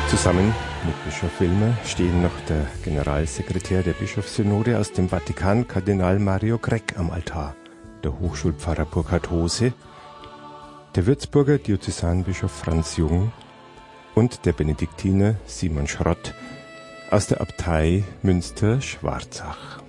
Zusammen mit Bischof Wilmer stehen noch der Generalsekretär der Bischofssynode aus dem Vatikan, Kardinal Mario Gregg, am Altar, der Hochschulpfarrer Burkhard Hose, der Würzburger Diözesanbischof Franz Jung und der Benediktiner Simon Schrott aus der Abtei Münster-Schwarzach.